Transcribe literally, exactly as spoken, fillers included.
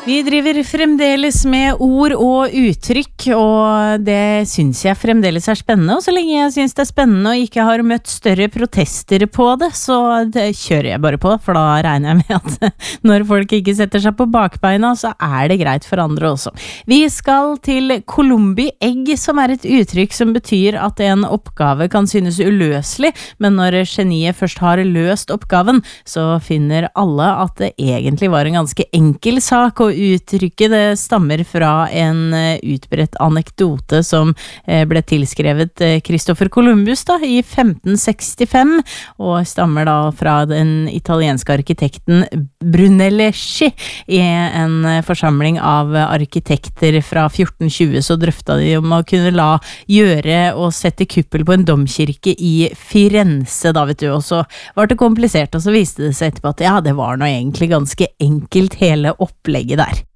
Vi driver fremdeles med ord og uttrykk, og det synes jeg fremdeles er spennende, og så lenge jeg synes det er spennende og ikke har møtt større protester på det, så det kjører jeg bare på, for da regner jeg med at når folk ikke setter seg på bakbeina, så er det greit for andre også. Vi skal til Columbi egg, som er et uttrykk som betyr at en oppgave kan synes uløselig, men når geniet først har løst oppgaven, så finner alle at det egentlig var en ganske enkel sak, og uttrykket det stammer fra en utbredt anekdote som ble tilskrevet Christopher Columbus da, i femten sekstifem, og stammer da fra den italienske arkitekten Brunelleschi. I en forsamling av arkitekter fra fjorten tjue så drøfta de om å kunne la gjøre og sette kuppel på en domkirke i Firenze, da vet du, og så var det komplisert, og så viste det seg etterpå at ja, det var nå egentlig ganske enkelt hele opplegget der.